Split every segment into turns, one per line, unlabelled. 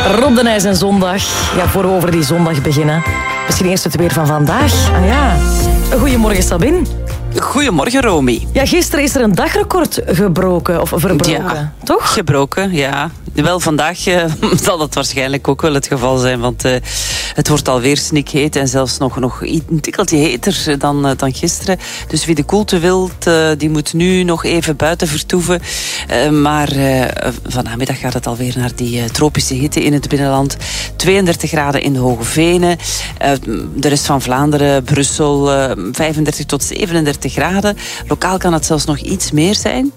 Rob de Nijs en zondag. Ja, voor we over die zondag beginnen. Misschien eerst het weer van vandaag. Ah ja. Goedemorgen, Sabine.
Goedemorgen, Romy.
Ja, gisteren is er een dagrecord gebroken, of verbroken,
ja,
toch?
Gebroken, ja. Wel, vandaag zal dat waarschijnlijk ook wel het geval zijn, want het wordt alweer snikheet en zelfs nog een tikkeltje heter dan gisteren. Dus wie de koelte wilt, die moet nu nog even buiten vertoeven. Maar vanmiddag gaat het alweer naar die tropische hitte in het binnenland. 32 graden in de Hoge Venen. De rest van Vlaanderen, Brussel, 35 tot 37 graden. Lokaal kan het zelfs nog iets meer zijn.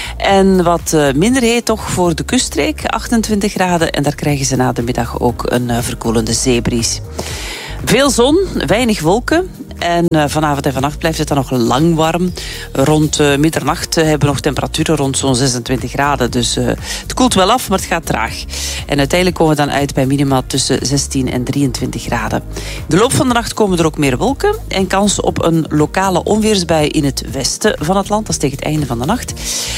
En wat minder heet toch voor de kuststreek, 28 graden. En daar krijgen ze na de middag ook een verkoelende zeebries. Veel zon, weinig wolken. En vanavond en vannacht blijft het dan nog lang warm. Rond middernacht hebben we nog temperaturen rond zo'n 26 graden. Dus het koelt wel af, maar het gaat traag. En uiteindelijk komen we dan uit bij minima tussen 16 en 23 graden. In de loop van de nacht komen er ook meer wolken. En kans op een lokale onweersbui in het westen van het land. Dat is tegen het einde van de nacht.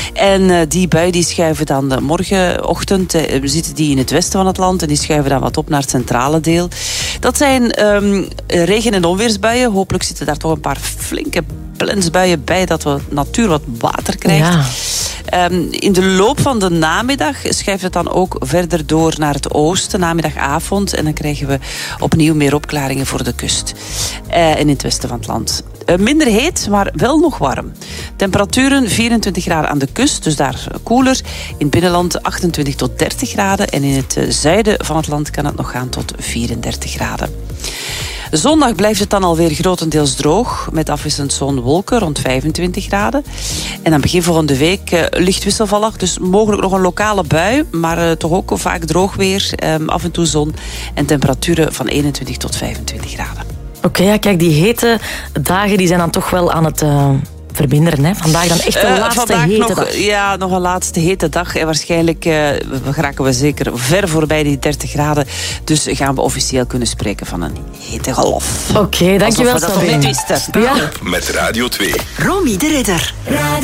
En die bui die schuiven dan morgenochtend. Zitten die in het westen van het land. En die schuiven dan wat op naar het centrale deel. Dat zijn regen- en onweersbuien. Hopelijk zitten daar toch een paar flinke plensbuien bij, dat de natuur wat water krijgt. Ja. In de loop van de namiddag schuift het dan ook verder door naar het oosten, namiddagavond. En dan krijgen we opnieuw meer opklaringen voor de kust. En in het westen van het land. Minder heet, maar wel nog warm. Temperaturen 24 graden aan de kust, dus daar koeler. In het binnenland 28 tot 30 graden. En in het zuiden van het land kan het nog gaan tot 34 graden. Zondag blijft het dan alweer grotendeels droog, met afwisselend zon-wolken rond 25 graden. En dan begin volgende week licht wisselvallig, dus mogelijk nog een lokale bui, maar toch ook vaak droog weer, af en toe zon en temperaturen van 21 tot 25 graden.
Oké, ja, kijk, die hete dagen die zijn dan toch wel aan het verminderen. Hè? Vandaag dan echt de laatste hete dag.
Ja, nog een laatste hete dag. En waarschijnlijk geraken we zeker ver voorbij die 30 graden. Dus gaan we officieel kunnen spreken van een hete golf.
Oké, dankjewel, Sabine.
Alsof we dat nog niet wisten.
Ja. Met Radio 2.
Romy de Ridder.